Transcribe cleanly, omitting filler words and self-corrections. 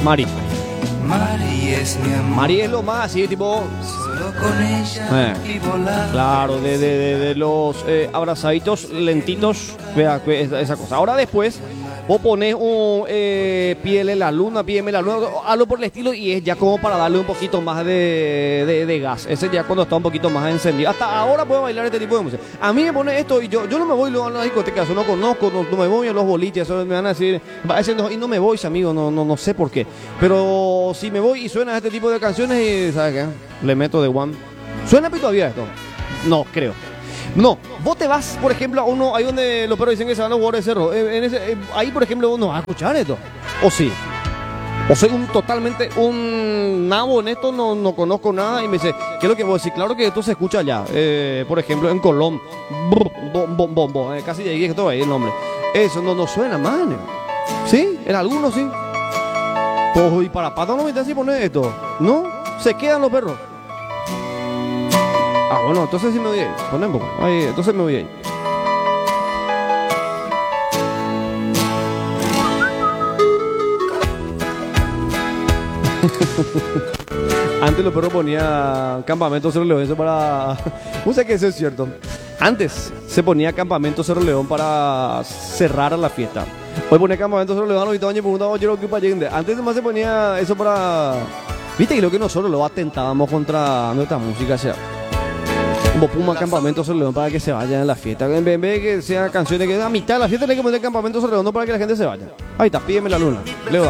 Mari. Mari es mi amor. Mari es lo más así, tipo. Solo con ella y volar. Claro, de los abrazaditos lentitos, vea esa cosa. Ahora después, vos pones un Pídele la luna, pídeme la luna, algo por el estilo, y es ya como para darle un poquito más de gas. Ese ya cuando está un poquito más encendido. Hasta ahora puedo bailar este tipo de música. A mí me pone esto y yo no me voy luego a las discotecas, no conozco, no me voy a los boliches, eso me van a decir, y no me voy, amigo, no sé por qué. Pero si me voy y suena este tipo de canciones, y ¿sabes qué? Le meto de one. ¿Suena todavía esto? No, creo. No, vos te vas, por ejemplo, a uno, ahí donde los perros dicen que se van a jugar de cerro. Ahí, por ejemplo, vos no vas a escuchar esto. ¿O sí? O soy totalmente un nabo en esto, no conozco nada. Y me dice, ¿qué es lo que vos decís? Claro que esto se escucha allá. Por ejemplo, en Colón. Casi llegué todo ahí el nombre. Eso no suena mal. ¿Sí? En algunos sí. Pues, y para pato no me interesa si poner esto. ¿No? Se quedan los perros. Ah, bueno, entonces sí me voy ahí. Poné un poco. Ahí, entonces me voy ahí. Antes los perros ponían campamento Cerro León, eso para... No sé que eso es cierto. Antes se ponía campamento Cerro León para cerrar a la fiesta. Hoy ponía campamento Cerro León, ahorita me preguntaba, oye, lo que para Allende. Antes además se ponía eso para... Viste que lo que nosotros lo atentábamos contra nuestra música, o sea... Como Puma Campamento Cerro León para que se vayan a la fiesta. En vez de que sean canciones que a mitad de la fiesta hay que poner campamento Cerro León para que la gente se vaya. Ahí está, pídeme la luna. Leo.